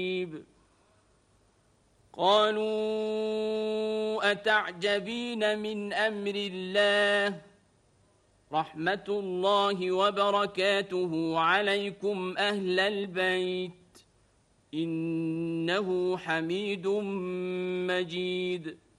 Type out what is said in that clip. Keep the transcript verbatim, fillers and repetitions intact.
قالوا أتعجبين من أمر الله رحمة الله وبركاته عليكم أهل البيت إنه حميد مجيد.